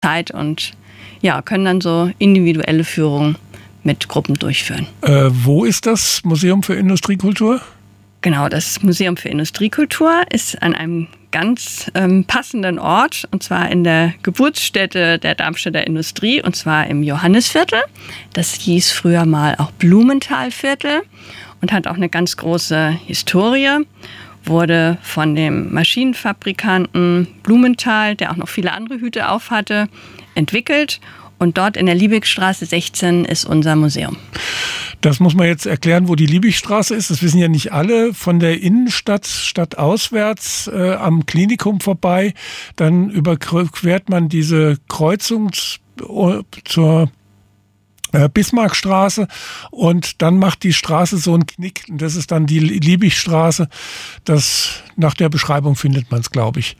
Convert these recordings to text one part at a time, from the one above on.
Zeit und ja, können dann so individuelle Führungen mit Gruppen durchführen. Wo ist das Museum für Industriekultur? Genau, das Museum für Industriekultur ist an einem ganz passenden Ort, und zwar in der Geburtsstätte der Darmstädter Industrie, und zwar im Johannisviertel. Das hieß früher mal auch Blumenthalviertel und hat auch eine ganz große Historie. Wurde von dem Maschinenfabrikanten Blumenthal, der auch noch viele andere Hüte auf hatte, entwickelt. Und dort in der Liebigstraße 16 ist unser Museum. Das muss man jetzt erklären, wo die Liebigstraße ist. Das wissen ja nicht alle. Von der Innenstadt stadtauswärts am Klinikum vorbei. Dann überquert man diese Kreuzung zur Bismarckstraße und dann macht die Straße so einen Knick. Und das ist dann die Liebigstraße. Nach der Beschreibung findet man es, glaube ich.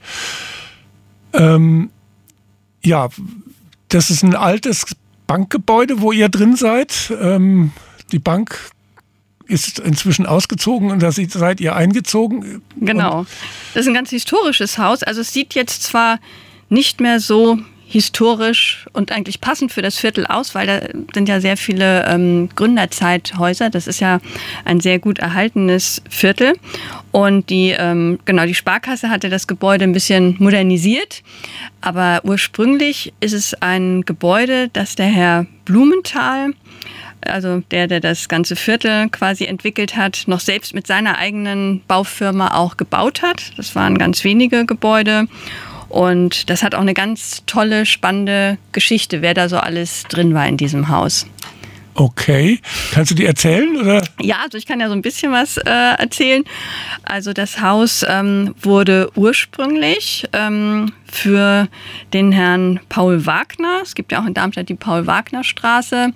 Ja, das ist ein altes Bankgebäude, wo ihr drin seid. Die Bank ist inzwischen ausgezogen und da seid ihr eingezogen. Genau. Das ist ein ganz historisches Haus. Also es sieht jetzt zwar nicht mehr so historisch und eigentlich passend für das Viertel aus, weil da sind ja sehr viele Gründerzeithäuser. Das ist ja ein sehr gut erhaltenes Viertel. Und die Sparkasse hatte das Gebäude ein bisschen modernisiert. Aber ursprünglich ist es ein Gebäude, das der Herr Blumenthal, also der das ganze Viertel quasi entwickelt hat, noch selbst mit seiner eigenen Baufirma auch gebaut hat. Das waren ganz wenige Gebäude. Und das hat auch eine ganz tolle, spannende Geschichte, wer da so alles drin war in diesem Haus. Okay. Kannst du die erzählen, oder? Ja, also ich kann ja so ein bisschen was erzählen. Also das Haus wurde ursprünglich für den Herrn Paul Wagner, es gibt ja auch in Darmstadt die Paul-Wagner-Straße,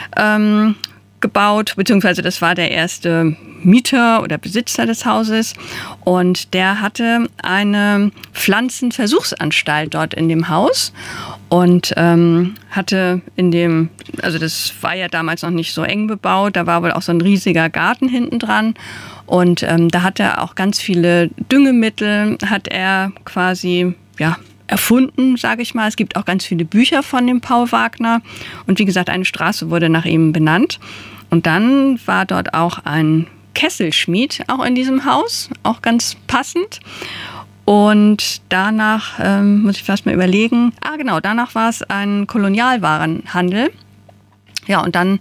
gebaut, beziehungsweise das war der erste Mieter oder Besitzer des Hauses, und der hatte eine Pflanzenversuchsanstalt dort in dem Haus und hatte das war ja damals noch nicht so eng bebaut, da war wohl auch so ein riesiger Garten hinten dran, und da hat er auch ganz viele Düngemittel, hat er quasi, erfunden, sage ich mal. Es gibt auch ganz viele Bücher von dem Paul Wagner und wie gesagt, eine Straße wurde nach ihm benannt. Und dann war dort auch ein Kesselschmied auch in diesem Haus, auch ganz passend. Und danach, muss ich fast mal überlegen, danach war es ein Kolonialwarenhandel. Ja, und dann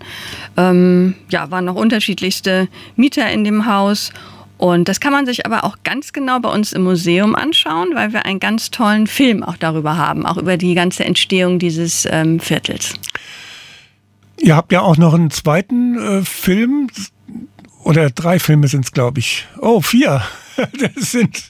waren noch unterschiedlichste Mieter in dem Haus. Und das kann man sich aber auch ganz genau bei uns im Museum anschauen, weil wir einen ganz tollen Film auch darüber haben, auch über die ganze Entstehung dieses Viertels. Ihr habt ja auch noch einen zweiten Film, oder 3 Filme sind es, glaube ich. Oh, 4. Das sind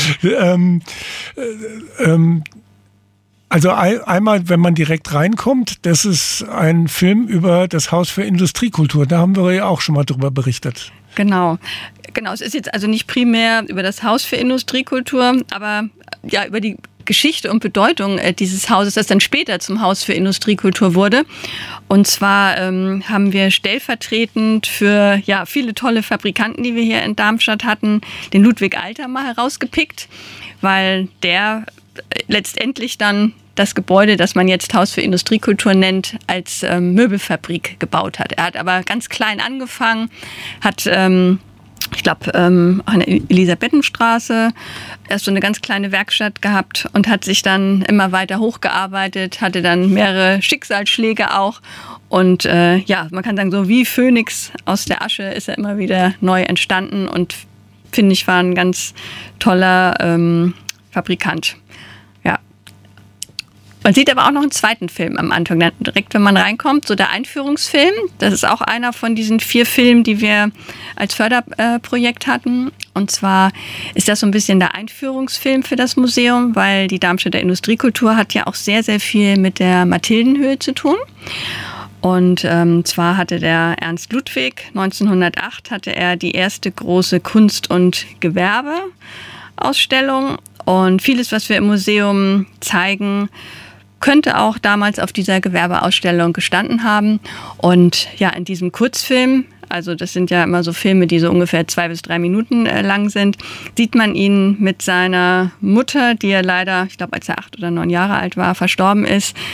also einmal, wenn man direkt reinkommt, das ist ein Film über das Haus für Industriekultur. Da haben wir ja auch schon mal drüber berichtet. Genau, es ist jetzt also nicht primär über das Haus für Industriekultur, aber ja über die Geschichte und Bedeutung dieses Hauses, das dann später zum Haus für Industriekultur wurde. Und zwar haben wir stellvertretend für viele tolle Fabrikanten, die wir hier in Darmstadt hatten, den Ludwig Alter mal herausgepickt, weil der letztendlich dann das Gebäude, das man jetzt Haus für Industriekultur nennt, als Möbelfabrik gebaut hat. Er hat aber ganz klein angefangen, hat an der Elisabethenstraße erst so eine ganz kleine Werkstatt gehabt und hat sich dann immer weiter hochgearbeitet, hatte dann mehrere Schicksalsschläge auch. Und man kann sagen, so wie Phönix aus der Asche ist er immer wieder neu entstanden und finde ich, war ein ganz toller Fabrikant. Ja. Man sieht aber auch noch einen zweiten Film am Anfang, direkt wenn man reinkommt, so der Einführungsfilm. Das ist auch einer von diesen 4 Filmen, die wir als Förderprojekt hatten. Und zwar ist das so ein bisschen der Einführungsfilm für das Museum, weil die Darmstädter Industriekultur hat ja auch sehr, sehr viel mit der Mathildenhöhe zu tun. Und zwar hatte der Ernst Ludwig 1908 hatte er die erste große Kunst- und Gewerbeausstellung. Und vieles, was wir im Museum zeigen, könnte auch damals auf dieser Gewerbeausstellung gestanden haben. Und ja, in diesem Kurzfilm also das sind ja immer so Filme, die so ungefähr 2 bis 3 Minuten lang sind, sieht man ihn mit seiner Mutter, die er leider, ich glaube als er 8 oder 9 Jahre alt war, verstorben ist,